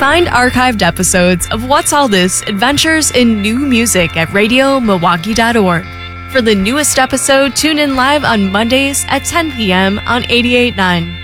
Find archived episodes of What's All This Adventures in New Music at radiomilwaukee.org. For the newest episode, tune in live on Mondays at 10 p.m. on 88.9.